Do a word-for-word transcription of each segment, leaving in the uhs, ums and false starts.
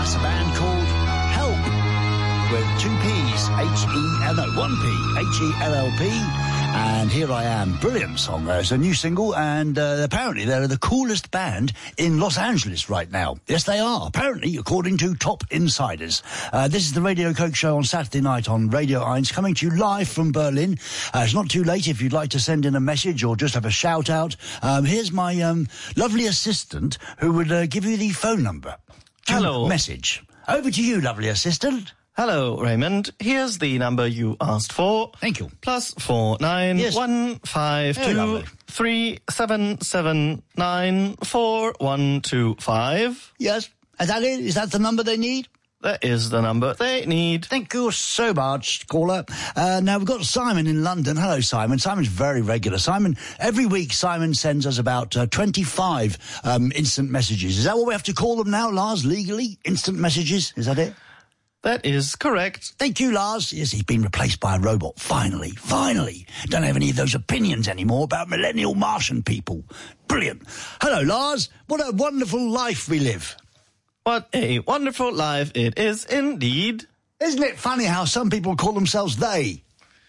That's a band called Help, with two P's, H E L, no, one P, H E L L P, and Here I Am. Brilliant song. Uh, it's a new single, and uh, apparently they're the coolest band in Los Angeles right now. Yes, they are, apparently, according to top insiders. Uh, this is the Radio Coke Show on Saturday night on Radio eins, coming to you live from Berlin. Uh, it's not too late if you'd like to send in a message or just have a shout-out. Um, here's my um, lovely assistant who would uh, give you the phone number. Hello. Message. Over to you, lovely assistant. Hello, Raymond. Here's the number you asked for. Thank you. Plus four nine Yes. one five Very two lovely. three seven seven nine four one two five. Yes. Is that it? Is that the number they need? That is the number they need. Thank you so much, caller. Uh, now, we've got Simon in London. Hello, Simon. Simon's very regular. Simon, every week, Simon sends us about uh, twenty-five um, instant messages. Is that what we have to call them now, Lars, legally? Instant messages? Is that it? That is correct. Thank you, Lars. Yes, he's been replaced by a robot. Finally, finally. Don't have any of those opinions anymore about millennial Martian people. Brilliant. Hello, Lars. What a wonderful life we live. What a wonderful life it is indeed. Isn't it funny how some people call themselves they?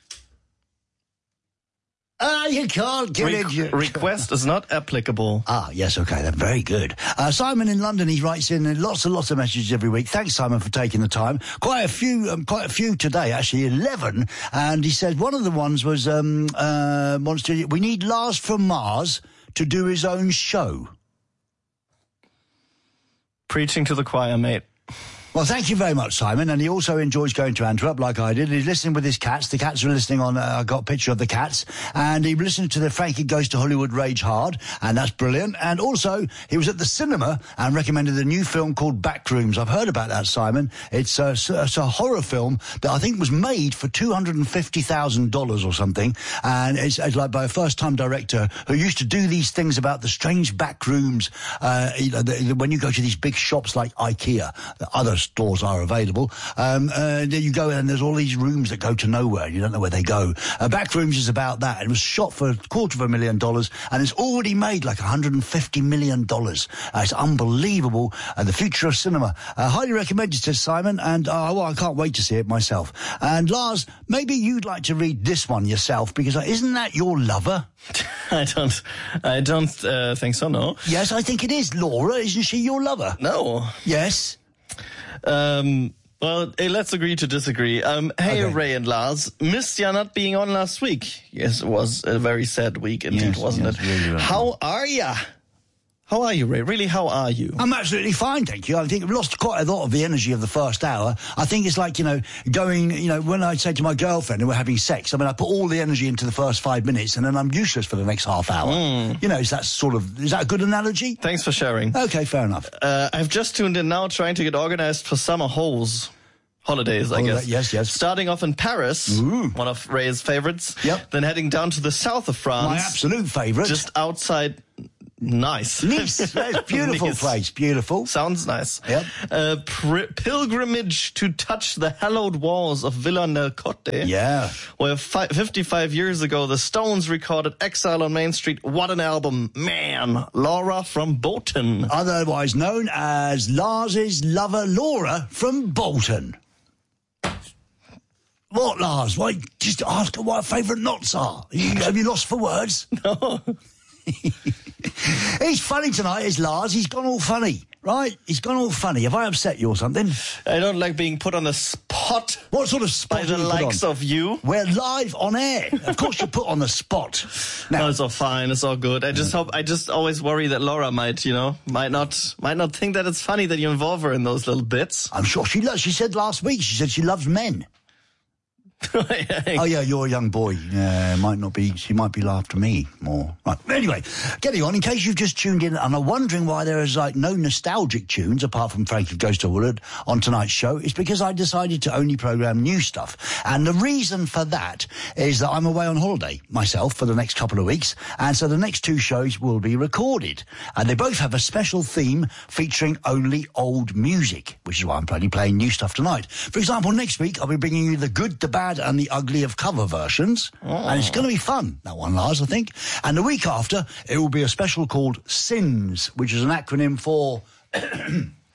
Ah, you can't get Re- it. You- request is not applicable. Ah, yes, okay, then very good. Uh, Simon in London, he writes in lots and lots of messages every week. Thanks, Simon, for taking the time. Quite a few, um, quite a few today, actually, eleven. And he said one of the ones was, um, uh, wants to, we need Lars from Mars to do his own show. Preaching to the choir, mate. Well, thank you very much, Simon. And he also enjoys going to Antwerp, like I did. He's listening with his cats. The cats are listening on, uh, I got a picture of the cats. And he listened to the Frankie Goes to Hollywood Rage Hard, and that's brilliant. And also, he was at the cinema and recommended a new film called Backrooms. I've heard about that, Simon. It's a, it's a horror film that I think was made for two hundred fifty thousand dollars or something. And it's, it's like by a first-time director who used to do these things about the strange backrooms, uh, you know, the, the, when you go to these big shops like IKEA, the other stores are available. Um, uh, there you go, and there's all these rooms that go to nowhere. You don't know where they go. Uh, Backrooms is about that. It was shot for a quarter of a million dollars, and it's already made like one hundred fifty million dollars. Uh, it's unbelievable. Uh, the future of cinema. Uh, highly recommended, says Simon, and uh, well, I can't wait to see it myself. And Lars, maybe you'd like to read this one yourself, because uh, isn't that your lover? I don't, I don't uh, think so, no. Yes, I think it is. Laura, isn't she your lover? No. Yes. Um, well, hey, let's agree to disagree. Um, hey, Okay. Ray and Lars, missed ya not being on last week. Yes, it was a very sad week indeed, Yes, wasn't yes, it? really, really. How are ya? How are you, Ray? Really, how are you? I'm absolutely fine, thank you. I think I've lost quite a lot of the energy of the first hour. I think it's like, you know, going, you know, when I say to my girlfriend and we're having sex, I mean, I put all the energy into the first five minutes and then I'm useless for the next half hour. Mm. You know, is that sort of, is that a good analogy? Thanks for sharing. Okay, fair enough. Uh, I've just tuned in now trying to get organized for summer holes. Holidays, I Holiday- guess. yes, yes. Starting off in Paris, Ooh. one of Ray's favorites. Yep. Then heading down to the south of France. My absolute favourite. Just outside Nice. Nice. That's beautiful Nice. place. Beautiful. Sounds nice. Yep. Uh, pri- pilgrimage to touch the hallowed walls of Villa-Nelcote. Yeah. Where fi- fifty-five years ago, the Stones recorded Exile on Main Street. What an album. Man, Laura from Bolton. Otherwise known as Lars's lover, Laura from Bolton. What, Lars? Why, just ask her what her favourite knots are. You, have you lost for words? No. He's funny tonight, is Lars. He's gone all funny, right? He's gone all funny. Have I upset you or something? I don't like being put on the spot What sort of spot by are the you put likes on? of you. We're live on air. Of course you're put on the spot. Now, No, it's all fine. It's all good. I just hope. I just always worry that Laura might, you know, might not, might not think that it's funny that you involve her in those little bits. I'm sure she loves, she said last week, she said she loves men. Oh, yeah, you're a young boy. Yeah, might not be, she might be after me more. Right. Anyway, getting on, in case you've just tuned in and are wondering why there is like no nostalgic tunes apart from Frankie Goes to Woolard on tonight's show, it's because I decided to only program new stuff. And the reason for that is that I'm away on holiday myself for the next couple of weeks. And so the next two shows will be recorded. And they both have a special theme featuring only old music, which is why I'm only playing new stuff tonight. For example, next week I'll be bringing you the good, the bad, and the ugly of cover versions. Oh. And it's going to be fun, that one, Lars, I think. And the week after, it will be a special called SINS, which is an acronym for... Lars?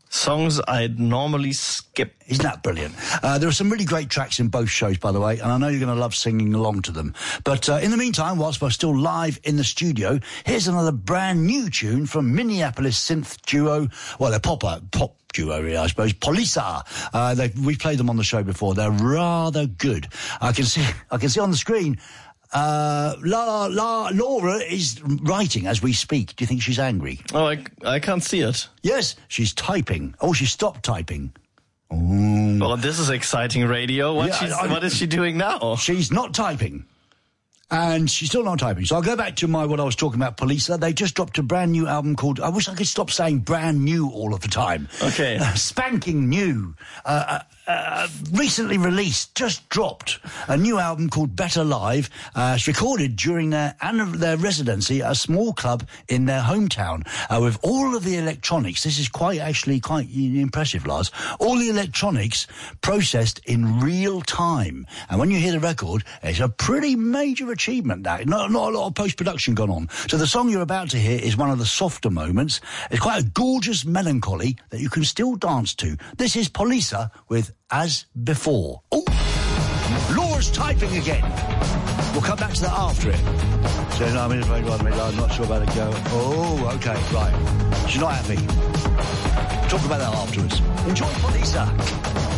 Songs I'd normally skip. Isn't that brilliant? Uh, there are some really great tracks in both shows, by the way, and I know you're going to love singing along to them. But uh, in the meantime, whilst we're still live in the studio, here's another brand new tune from Minneapolis synth duo. Well, they're pop, uh, pop duo, really, I suppose. Polisa. Uh, they, we've played them on the show before. They're rather good. I can see, I can see on the screen. Uh, La, La, Laura is writing as we speak. Do you think she's angry? Oh, I, I can't see it. Yes, she's typing. Oh, she stopped typing. Ooh. Well, this is exciting radio. What, Yeah, she's, I- what is she doing now? She's not typing. And she's still not typing. So I'll go back to my what I was talking about, Polisa. They just dropped a brand new album called... I wish I could stop saying brand new all of the time. Okay. Uh, spanking new. Uh, uh, uh, recently released, just dropped, a new album called Better Live. Uh, it's recorded during their, their residency at a small club in their hometown uh, with all of the electronics. This is quite, actually, quite impressive, Lars. All the electronics processed in real time. And when you hear the record, it's a pretty major achievement, that. Not, not a lot of post-production gone on. So the song you're about to hear is one of the softer moments. It's quite a gorgeous melancholy that you can still dance to. This is Polisa with As Before. Oh, Laura's typing again. We'll come back to that after it. So, no, I mean, I'm not sure about it go. Oh, okay, right. She's not happy. Talk about that afterwards. Enjoy Polisa.